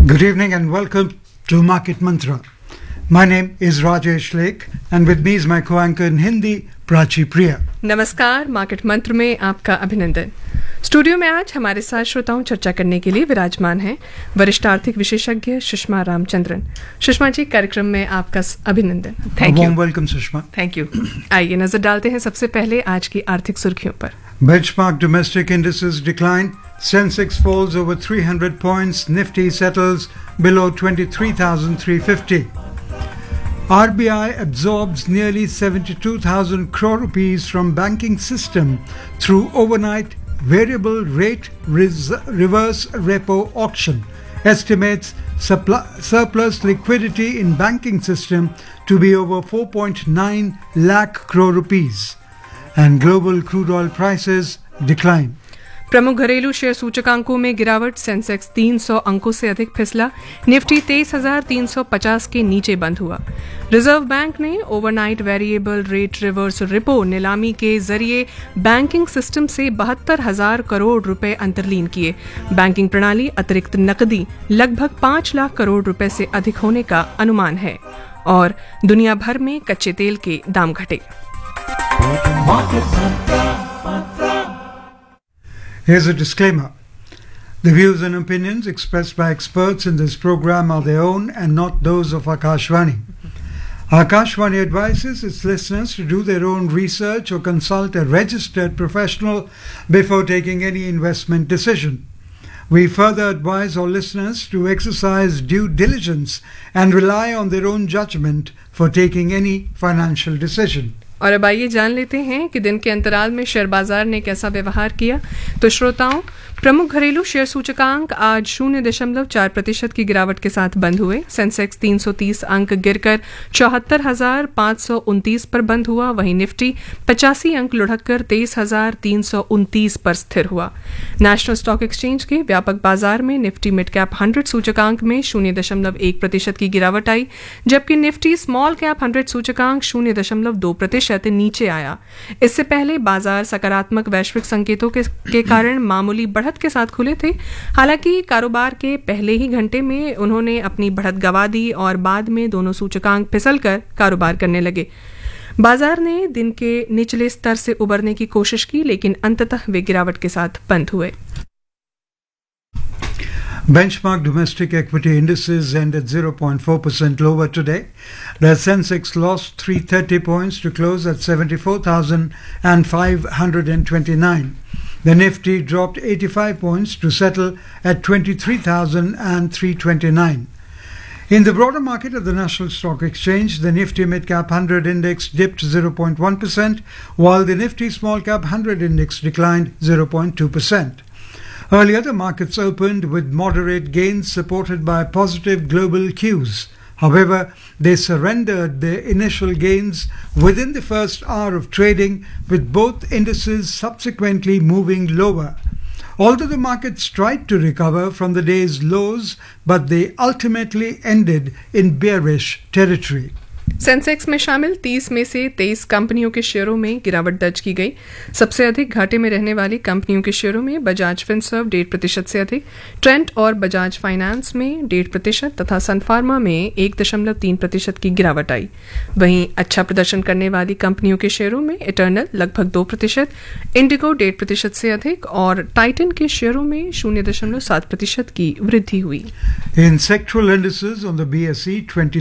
Good evening and welcome to Market Mantra. My name is Rajesh Lake and with me is my co-anchor in Hindi, Prachi Priya. नमस्कार, market मंत्र में आपका अभिनंदन। Studio में आज हमारे साथ श्रोताओं चर्चा करने के लिए विराजमान हैं वरिष्ठ आर्थिक विशेषज्ञ सुषमा रामचंद्रन। सुषमा जी, कार्यक्रम में आपका अभिनंदन। Thank you. Welcome Sushma. Thank you. आइए नजर डालते हैं सबसे पहले आज की आर्थिक सुर्खियों पर। Benchmark domestic indices decline. Sensex falls over 300 points. Nifty settles below 23,350. RBI absorbs nearly 72,000 crore rupees from banking system through overnight variable rate reverse repo auction. Estimates surplus liquidity in banking system to be over 4.9 lakh crore rupees. And global crude oil prices decline. प्रमुख घरेलू share सूचकांकों में गिरावट। Sensex 300 अंकों से अधिक फिसला। Nifty 23,350 के नीचे बंद हुआ। रिजर्व बैंक ने overnight variable rate reverse repo नीलामी के जरिए बैंकिंग सिस्टम से 72,000 करोड़ रुपए अंतर्लीन किए। बैंकिंग प्रणाली अतिरिक्त नकदी लगभग 5 लाख करोड़ रुपए से अधिक होने का अनुमान है। और दुनिया भर में कच्चे तेल के दाम घटे। Here's a disclaimer. The views and opinions expressed by experts in this program are their own and not those of Akashvani. Akashvani advises its listeners to do their own research or consult a registered professional before taking any investment decision. We further advise our listeners to exercise due diligence and rely on their own judgment for taking any financial decision. और अब आइए जान लेते हैं कि दिन के अंतराल में शेयर बाजार ने कैसा व्यवहार किया। तो श्रोताओं, प्रमुख घरेलू शेयर सूचकांक आज 0.4% की गिरावट के साथ बंद हुए। सेंसेक्स 330 अंक गिरकर 74,529 पर बंद हुआ। वहीं निफ्टी 85 अंक लुढ़ककर 23,329 पर स्थिर हुआ। नेशनल स्टॉक एक्सचेंज के व्यापक बाजार में निफ्टी मिड कैप 100 सूचकांक में 0.1% की गिरावट आई, जबकि निफ्टी स्मॉल कैप 100 सूचकांक 0.2% नीचे आया। इससे पहले बाजार सकारात्मक वैश्विक संकेतों के कारण मामूली बढ़त के साथ खुले थे। हालांकि कारोबार के पहले ही घंटे में उन्होंने अपनी बढ़त गंवा दी और बाद में दोनों सूचकांक फिसलकर कारोबार करने लगे। बाजार ने दिन के निचले स्तर से उबरने की कोशिश की, लेकिन अंततः वे गिरावट के साथ बंद हुए। Benchmark domestic equity indices ended 0.4% lower today. The Sensex lost 330 points to close at 74,529. The Nifty dropped 85 points to settle at 23,329. In the broader market of the National Stock Exchange, the Nifty Mid-Cap 100 Index dipped 0.1%, while the Nifty Small Cap 100 Index declined 0.2%. Earlier, the markets opened with moderate gains supported by positive global cues. However, they surrendered their initial gains within the first hour of trading, with both indices subsequently moving lower. Although the markets tried to recover from the day's lows, but they ultimately ended in bearish territory. Sensex में शामिल 30 में से 23 कंपनियों के शेयरों में गिरावट दर्ज की गई। सबसे अधिक घाटे में रहने वाली कंपनियों के शेयरों में बजाज फिनसर्व 1.5% से अधिक, ट्रेंट और बजाज फाइनेंस में 1.5% तथा सन फार्मा में 1.3% की गिरावट आई। वहीं अच्छा प्रदर्शन करने वाली कंपनियों के शेयरों में इटर्नल लगभग 2%, इंडिगो 1.5% से अधिक और टाइटन के शेयरों में 0.7% की वृद्धि हुई। In sectoral indices on the BSE,